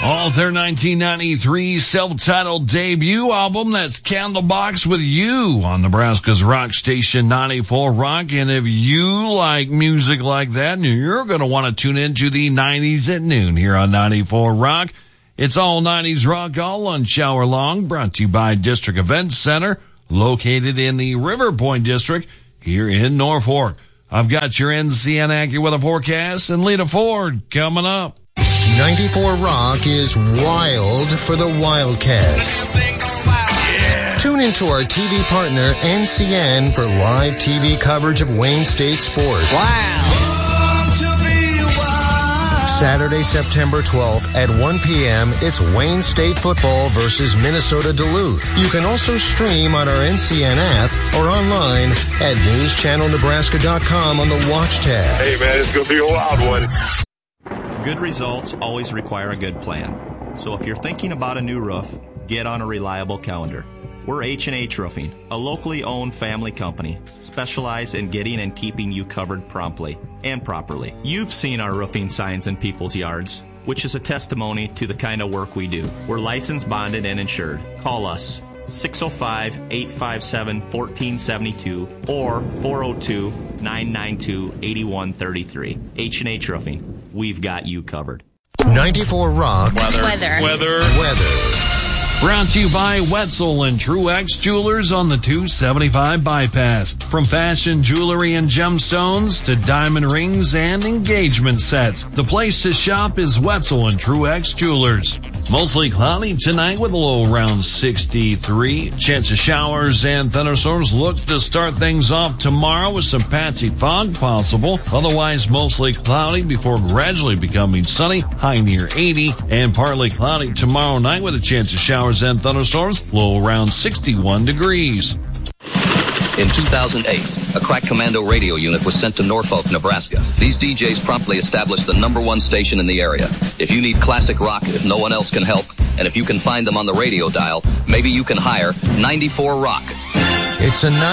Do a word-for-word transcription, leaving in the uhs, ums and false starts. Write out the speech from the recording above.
Off their nineteen ninety-three self-titled debut album, that's Candlebox with You on Nebraska's rock station ninety-four Rock. And if you like music like that, you're going to want to tune into the nineties at noon here on ninety-four Rock. It's all nineties rock all lunch hour long, brought to you by District Events Center, located in the River Point District here in Norfolk. I've got your N C N AccuWeather forecast and Lita Ford coming up. ninety-four Rock is wild for the Wildcats. Yeah. Tune into our T V partner, N C N, for live T V coverage of Wayne State sports. Wow. Saturday, September twelfth at one p.m., it's Wayne State football versus Minnesota Duluth. You can also stream on our N C N app or online at news channel nebraska dot com on the Watch tab. Hey, man, it's going to be a wild one. Good results always require a good plan. So if you're thinking about a new roof, get on a reliable calendar. We're H and H Roofing, a locally owned family company, specialized in getting and keeping you covered promptly and properly. You've seen our roofing signs in people's yards, which is a testimony to the kind of work we do. We're licensed, bonded, and insured. Call us six oh five, eight five seven, one four seven two or four oh two, nine nine two, eight one three three. H and H Roofing. We've got you covered. ninety-four Rock. Weather. Weather. Weather. Weather. Brought to you by Wetzel and Truex Jewelers on the two seventy-five bypass. From fashion jewelry and gemstones to diamond rings and engagement sets, the place to shop is Wetzel and Truex Jewelers. Mostly cloudy tonight with a low around sixty-three. Chance of showers and thunderstorms look to start things off tomorrow with some patchy fog possible. Otherwise mostly cloudy before gradually becoming sunny, high near eighty, and partly cloudy tomorrow night with a chance of showers and thunderstorms, low around sixty-one degrees. In two thousand eight, a crack commando radio unit was sent to Norfolk, Nebraska. These D Js promptly established the number one station in the area. If you need classic rock, if no one else can help, and if you can find them on the radio dial, maybe you can hire ninety-four Rock. It's a